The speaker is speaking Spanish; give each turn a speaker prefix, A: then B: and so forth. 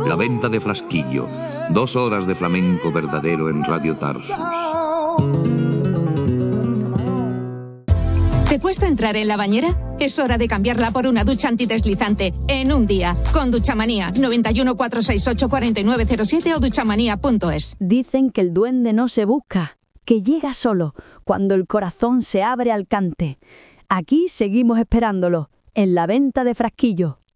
A: La venta de Frasquillo. 2 horas de flamenco verdadero en Radio Tarsus.
B: ¿Te cuesta entrar en la bañera? Es hora de cambiarla por una ducha antideslizante en un día. Con Duchamanía, 91 468 4907 o duchamanía.es.
C: Dicen que el duende no se busca, que llega solo, cuando el corazón se abre al cante. Aquí seguimos esperándolo, en la venta de Frasquillo.